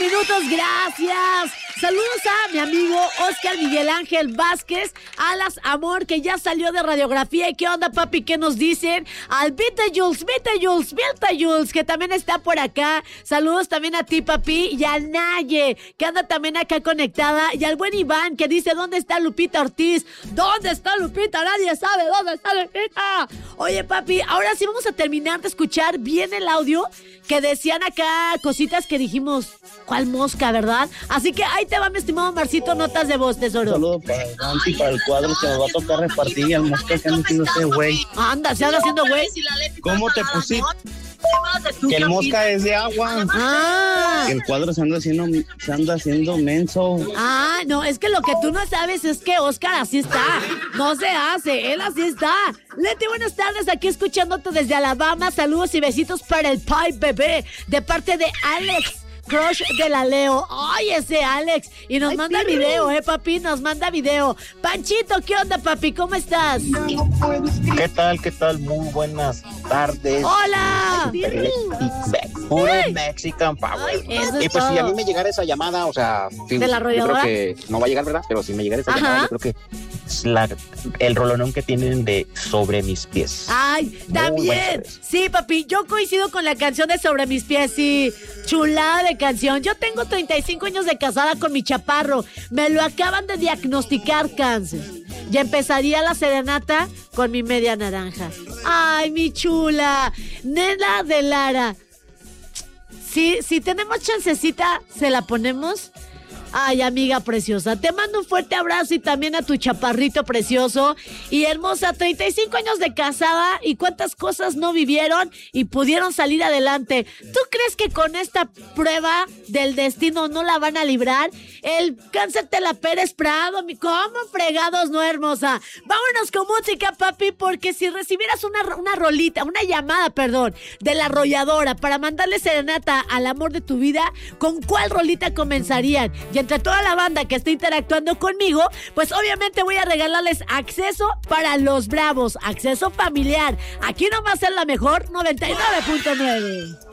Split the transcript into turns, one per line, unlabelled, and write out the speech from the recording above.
minutos, gracias. Saludos a mi amigo Oscar Miguel Ángel Vázquez, Alas Amor, que ya salió de radiografía. ¿Y qué onda, papi? ¿Qué nos dicen? Al Beetlejuice, que también está por acá. Saludos también a ti, papi, y a Naye, que anda también acá conectada. Y al buen Iván, que dice, ¿dónde está Lupita Ortiz? ¿Dónde está Lupita? Nadie sabe dónde está Lupita. Oye, papi, ahora sí vamos a terminar de escuchar bien el audio, que decían acá cositas que dijimos, ¿cuál mosca, verdad? Así que ahí te va, mi estimado Marcito, notas de voz, tesoro.
Un saludo para el Dante y para el cuadro que nos va a tocar repartir al mosca que anda haciendo ese güey.
Anda, se anda haciendo güey.
¿Cómo te pusiste? Que el mosca es de agua.
Ah.
Que el cuadro se anda haciendo menso.
Ah, no, es que lo que tú no sabes es que Oscar así está. No se hace, él así está. Leti, buenas tardes, aquí escuchándote desde Alabama. Saludos y besitos para el Pai Bebé, de parte de Alex, crush de la Leo. Ay, ese Alex. Y nos manda video, papi, nos manda video. Panchito, ¿qué onda, papi? ¿Cómo estás?
¿Qué tal? Muy buenas tardes.
¡Hola!
Puro Mexican Power.
Ay,
y pues si a mí me llegara esa llamada, o sea, sí,
¿de la arrolladora?
yo creo que no va a llegar, ¿verdad? Pero si me llegara esa llamada, yo creo que es el rolonón que tienen de Sobre Mis Pies.
Ay, también. Sí, papi, yo coincido con la canción de Sobre Mis Pies, sí. Chulada de canción. Yo tengo 35 años de casada con mi chaparro. Me lo acaban de diagnosticar cáncer. Ya empezaría la serenata con mi media naranja. Ay, mi chula. Nena de Lara. Si tenemos chancecita, ¿se la ponemos? Ay, amiga preciosa, te mando un fuerte abrazo y también a tu chaparrito precioso y hermosa, 35 años de casada y cuántas cosas no vivieron y pudieron salir adelante. ¿Tú crees que con esta prueba del destino no la van a librar? El cáncer te la Pérez Prado, ¿cómo fregados no, hermosa? Vámonos con música, papi, porque si recibieras una llamada, de la arrolladora para mandarle serenata al amor de tu vida, ¿con cuál rolita comenzarían? Y entre toda la banda que está interactuando conmigo, pues obviamente voy a regalarles acceso para los bravos, acceso familiar. Aquí nomás es la mejor 99.9.